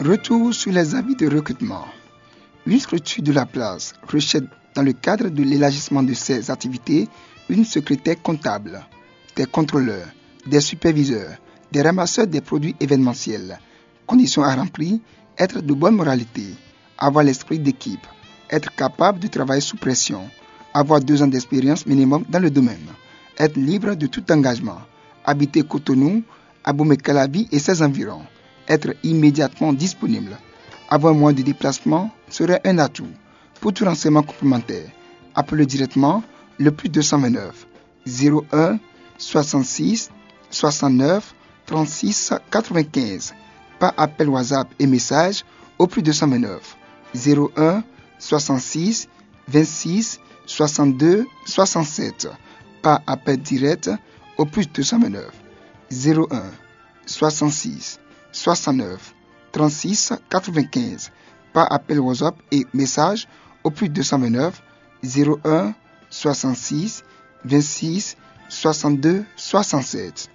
Retour sur les avis de recrutement. Une structure de la place recherche dans le cadre de l'élargissement de ses activités une secrétaire comptable, des contrôleurs, des superviseurs, des ramasseurs des produits événementiels. Conditions à remplir, être de bonne moralité, avoir l'esprit d'équipe, être capable de travailler sous pression, avoir 2 ans d'expérience minimum dans le domaine, être libre de tout engagement, habiter Cotonou, Abomey-Calavi et ses environs, être immédiatement disponible, avoir moins de déplacements serait un atout. Pour tout renseignement complémentaire, appelez directement le plus 229 01 66 69 36 95 par appel WhatsApp et message au plus 229 01 66 26 62 67 par appel direct au plus 229 01 66 69 36 95 par appel WhatsApp et message au plus 229 01 66 26 62 67.